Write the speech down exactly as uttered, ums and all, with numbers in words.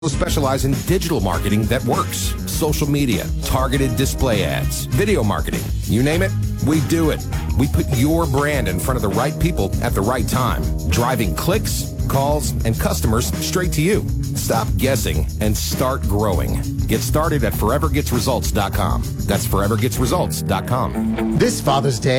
specialize in digital marketing that works. Social media, targeted display ads, video marketing. You name it, we do it. We put your brand in front of the right people at the right time, driving clicks, calls, and customers straight to you. Stop guessing and start growing. Get started at forever gets results dot com. That's forever gets results dot com. This Father's Day,